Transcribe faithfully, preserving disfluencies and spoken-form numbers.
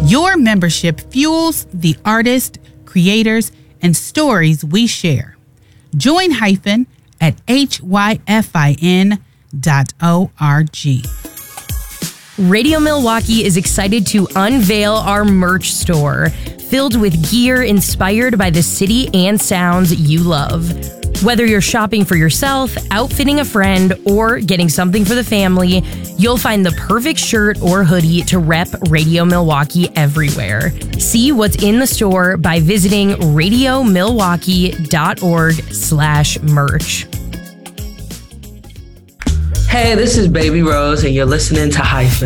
Your membership fuels the artists, creators, and stories we share. Join Hyphen at H Y F I N dot O R G. Radio Milwaukee is excited to unveil our merch store, filled with gear inspired by the city and sounds you love. Whether you're shopping for yourself, outfitting a friend, or getting something for the family, you'll find the perfect shirt or hoodie to rep Radio Milwaukee everywhere. See what's in the store by visiting radio milwaukee dot org slash merch. Hey, this is Baby Rose, and you're listening to Hyphen.